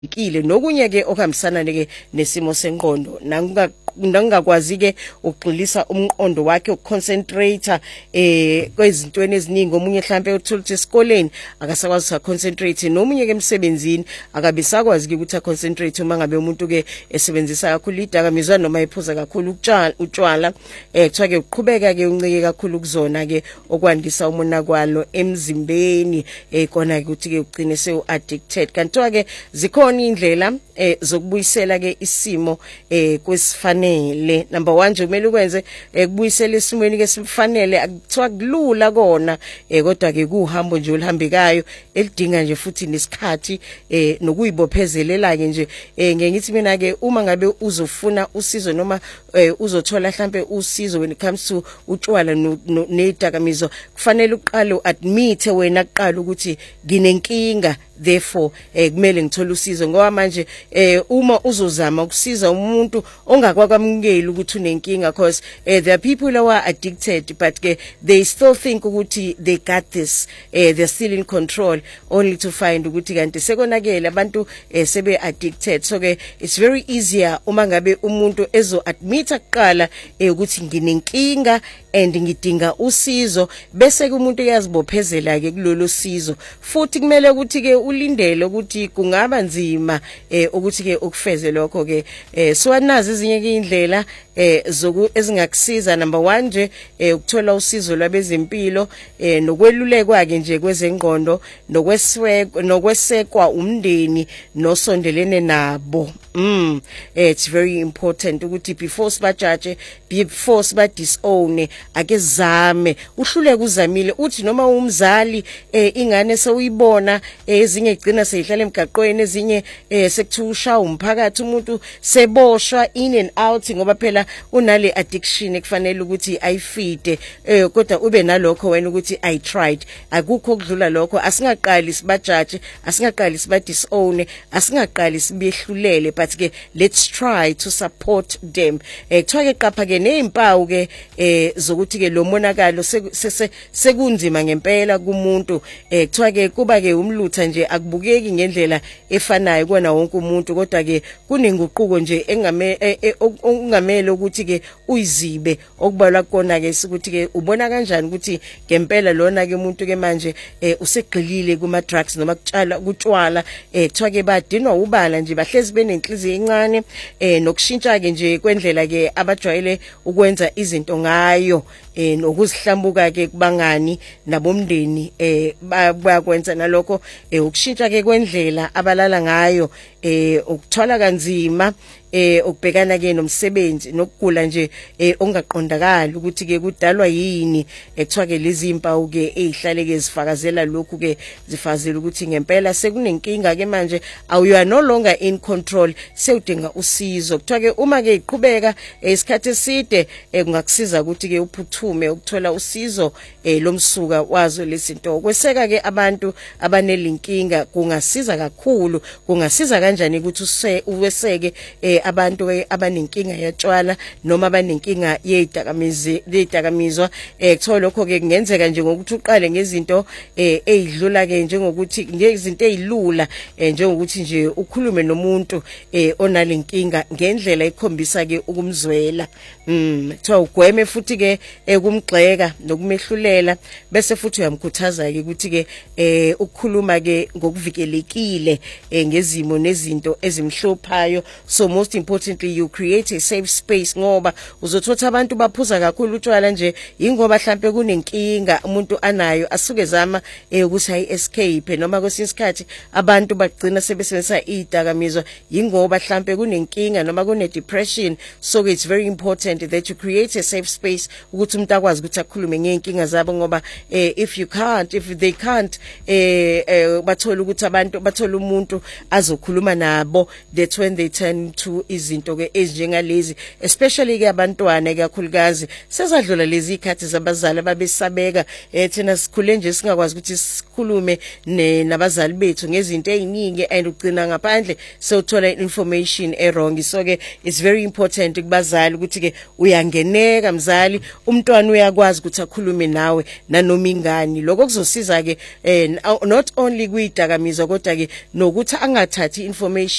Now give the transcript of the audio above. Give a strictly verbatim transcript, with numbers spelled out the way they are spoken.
ikile nokunye ke okuhambisana ke nesimo senqondo nangakwazi ke ukugxilisa umqondo wakhe ukuconcentrate eh kwezintweni eziningi omunye mhlambe uthola ukuthi esikoleni akasakwazi ukuconcentrate nomunye ke emsebenzini akabisakwazi ke ukuthi aconcentrate uma ngabe umuntu ke esebenzisa kakhulu idakamizwa noma iphuza kakhulu utshwala utshwala eh kuthiwa ke uqhubeka ke uncike kakhulu kuzona ke okwandisa umonakwalo emzimbeni eh kona ke ukuthi ke ugcine sewu addicted kanti ke zikhona indlela eh zokubuyisela ke isimo eh kwesifanele number one nje kumele ukwenze ekubuyisela isimweni ke sifanele akuthiwa kulula kona eh kodwa ke kuhambo nje olihambekayo elidinga nje futhi nesikhathi eh nokuyibophezelela ke nje eh ngeke ngithi mina ke uma ngabe uzofuna usizo noma uzothola mhlambe usizo when it comes to utshwala nedakamizwa kufanele uqale uadmit wena kuqala ukuthi nginenkinga therefore eh kumele ngithola usizo ngoba manje eh uma uzozama ukusiza umuntu ongakwakwamukeli ukuthi unenkinga because eh, there are people who are addicted but ke they still think ukuthi they got this eh they're still in control only to find ukuthi kanti sekonakele abantu eh, sebe addicted so ke it's very easier uma ngabe umuntu ezo admit kuqala eh ukuthi nginenkinga and ngidinga usizo bese ke umuntu uyazibophezela ke kulolu sizo futhi kumele ukuthi ke ulindele ukuthi kungaba nzima eh ukuthi ke ukufeze lokho ke eh so anazi ezinye ke indlela eh zoku ezingakusiza number one nje eh ukuthola usizo lwabezempilo eh nokwelulekwa ke nje kwezengqondo nokweswekwa nokwesekwa umndeni nosondelene nabo mm eh, it's very important ukuthi before sibajaje before siba disown ake zame uhluleke uzamile uthi noma umzali eh ingane sewuyibona ezinye igcina seyihlala emgaqweni ezinye eh sekuthusha umphakathi umuntu seboshwa in and out ngoba phela unale addiction ekufanele ukuthi ayifide eh kodwa ube nalokho wena ukuthi I tried akukho ukudlula lokho asingaqali sibajaje asingaqali siba disown asingaqali sibehlulele but ke let's try to support them eh kuthiwa ke qapha ke nezimpawu ke eh zokuthi ke lo monakalo sekunzima ngempela kumuntu eh kuthiwa ke kuba ke umlutha nje akubukeki ngendlela efanayo kona wonke umuntu kodwa ke kunenguquko nje engame ongamele ukuthi ke uyizibe okubalwa kona ke ukuthi ke ubona kanjani ukuthi ngempela lona ke umuntu ke manje usegxilile kuma drugs noma kutshala kutshwala eh kuthiwa ke badinwa ubala nje bahlezi benenhliziyo encane eh nokushintsha ke nje kwendlela ke abajwayele ukwenza izinto ngayo eh nokuzihlambuka ke kubangani nabomndeni eh bayakwenza nalokho eh ukushintsha ke kwendlela abalala ngayo eh ukuthola kanzima eh ukubhekana ke nomsebenzi nokugula nje eh ongaqondakala ukuthi ke kudalwa yini ekuthiwa ke lezi impawu ke ezihlale ke zifakazela lokhu ke zifazela ukuthi ngempela sekunenkinga ke manje you are no longer in control sewudinga usizo kuthiwa ke uma ke iqhubeka isikhathi eside kungakusiza ukuthi ke uphuthume ukuthola usizo eh lomsuka wazo lezinto kweseka ke abantu abanelinkinga kungasiza kakhulu kungasiza kanjani ukuthi uweseke eh abantu abanenkinga yatshwala noma abanenkinga yezidakamizwa yezidakamizwa eh kuthola lokho ke kungenzeka nje ngokuthi uqale ngezinto eh ezidlula ke njengokuthi ngezinto ezilula eh njengokuthi nje ukhulume nomuntu eh onalenkinga ngendlela ekhombisa ke ukumzwela mm kuthiwa ugweme futhi ke ekumgxeka nokumehlulela bese futhi uyamkhuthaza ke ukuthi ke eh ukukhuluma ke ngokuvikelekile eh ngezimo nezinto ezimhluphayo so most importantly you create a safe space ngoba uzothatha abantu baphuza kakhulu utshwala nje ingoba mhlambe kunenkinga umuntu anayo asuke zama ukuthi ayi escape noma kwesinye isikhathi abantu bagcina sebesebenzisa idakamizwa ingoba mhlambe kunenkinga noma kune depression so it's very important that you create a safe space ukuthi umuntu akwazi ukuthi akhulume ngenkinga zabo ngoba eh, if you can't if they can't eh, eh bathola ukuthi abantu bathola umuntu azokhuluma nabo that's when they turn to izinto ke ezinjengalezi especially ke abantwana kakhulukazi sezadlula lezi ikhathi zabazali babesabeka eh thina sikhule nje singakwazi ukuthi sikhulume nabazali bethu ngezinto eziningi and ugcina ngaphandle sewuthola information e wrong so ke it's very important kubazali ukuthi ke uyangeneka mzali umuntu umntwana uyakwazi ukuthi akhulume nawe nanoma ingani lokho kuzosiza ke eh not only kuyidakamizwa kodwa ke nokuthi angathathi information